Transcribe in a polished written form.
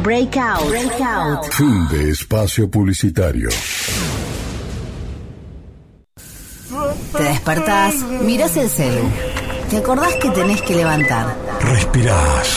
Breakout. Fin de espacio publicitario. Te despertás, mirás el celu. Te acordás que tenés que levantar. Respirás.